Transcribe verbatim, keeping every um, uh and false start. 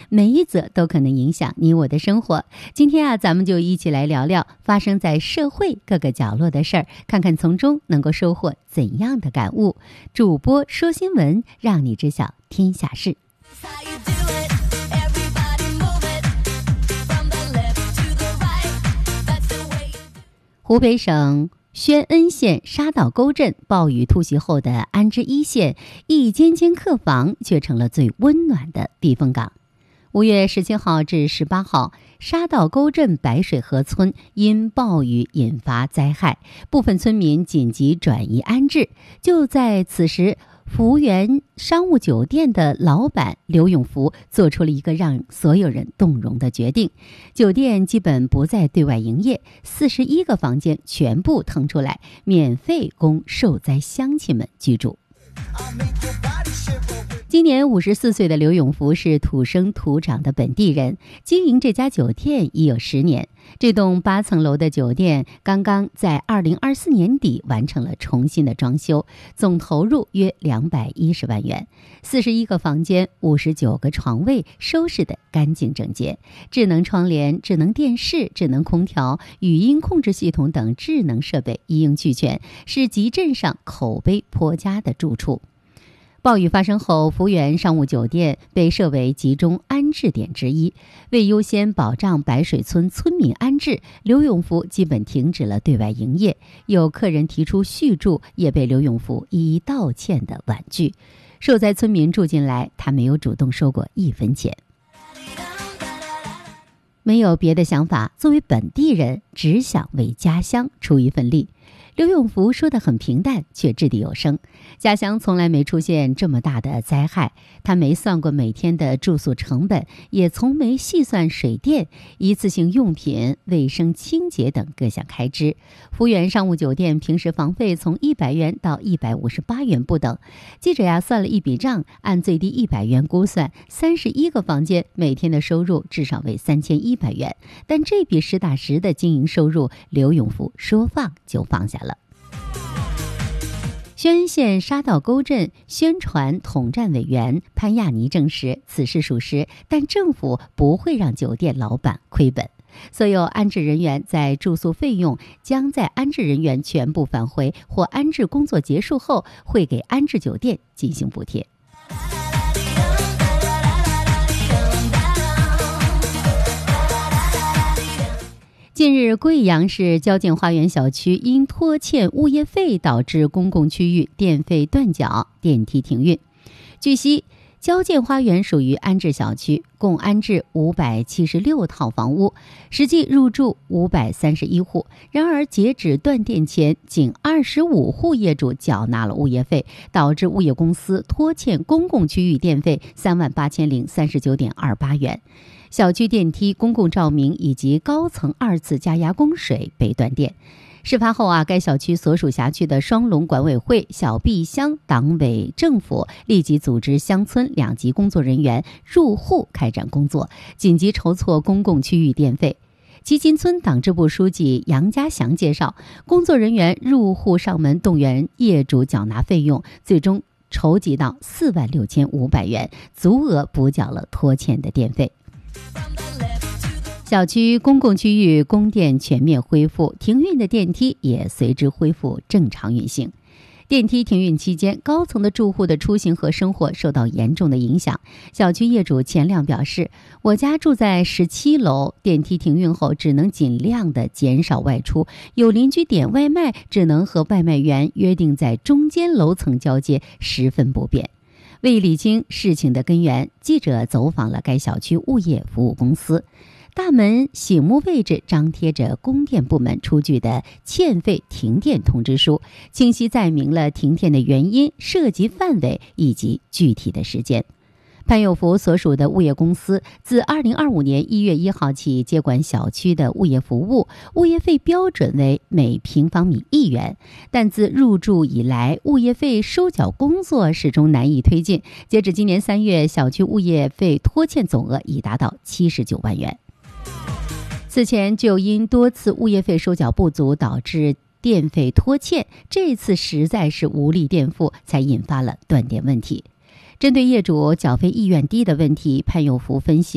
每一则都可能影响你我的生活。今天啊，咱们就一起来聊聊发生在社会各个角落的事儿，看看从中能够收获怎样的感悟。主播说新闻，让你知晓天下事。湖北省宣恩县沙道沟镇暴雨突袭后的安置一线一间间客房却成了最温暖的避风港。五月十七号至十八号，沙道沟镇白水河村因暴雨引发灾害，部分村民紧急转移安置。就在此时，福源商务酒店的老板刘永福做出了一个让所有人动容的决定，酒店基本不再对外营业，四十一个房间全部腾出来，免费供受灾乡亲们居住。今年五十四岁的刘永福是土生土长的本地人，经营这家酒店已有十年。这栋八层楼的酒店刚刚在二零二四年底完成了重新的装修，总投入约两百一十万元。四十一个房间，五十九个床位，收拾得干净整洁，智能窗帘、智能电视、智能空调、语音控制系统等智能设备一应俱全，是集镇上口碑颇佳的住处。暴雨发生后，福源商务酒店被设为集中安置点之一。为优先保障白水村村民安置，刘永福基本停止了对外营业。有客人提出续住，也被刘永福一一道歉的婉拒。受灾村民住进来，他没有主动收过一分钱。没有别的想法，作为本地人，只想为家乡出一份力。刘永福说得很平淡，却掷地有声。家乡从来没出现这么大的灾害，他没算过每天的住宿成本，也从没细算水电、一次性用品、卫生清洁等各项开支。福源商务酒店平时房费从一百元到一百五十八元不等。记者呀算了一笔账，按最低一百元估算，三十一个房间每天的收入至少为三千一百元。但这笔实打实的经营收入，刘永福说放就放下了。宣恩县沙道沟镇宣传统战委员潘亚妮证实此事属实，但政府不会让酒店老板亏本。所有安置人员在住宿费用将在安置人员全部返回或安置工作结束后，会给安置酒店进行补贴。近日，贵阳市交建花园小区因拖欠物业费导致公共区域电费断缴，电梯停运。据悉，交建花园属于安置小区，共安置五百七十六套房屋，实际入住五百三十一户。然而，截止断电前，仅二十五户业主缴纳了物业费，导致物业公司拖欠公共区域电费三万八千零三十九点二八元。小区电梯、公共照明以及高层二次加压供水被断电。事发后啊，该小区所属辖区的双龙管委会、小壁乡党委政府立即组织乡村两级工作人员入户开展工作，紧急筹措公共区域电费。齐秦村党支部书记杨家祥介绍，工作人员入户上门动员业主缴纳费用，最终筹集到四万六千五百元，足额补缴了拖欠的电费。小区公共区域供电全面恢复，停运的电梯也随之恢复正常运行。电梯停运期间，高层的住户的出行和生活受到严重的影响。小区业主钱亮表示，我家住在十七楼，电梯停运后只能尽量的减少外出，有邻居点外卖只能和外卖员约定在中间楼层交接，十分不便。为理清事情的根源，记者走访了该小区物业服务公司。大门醒目位置张贴着供电部门出具的欠费停电通知书，清晰载明了停电的原因、涉及范围以及具体的时间。潘有福所属的物业公司自二零二五年一月一号起接管小区的物业服务，物业费标准为每平方米一元，但自入住以来，物业费收缴工作始终难以推进。截至今年三月，小区物业费拖欠总额已达到七十九万元。此前就因多次物业费收缴不足导致电费拖欠，这次实在是无力垫付，才引发了断电问题。针对业主缴费意愿低的问题，潘有福分析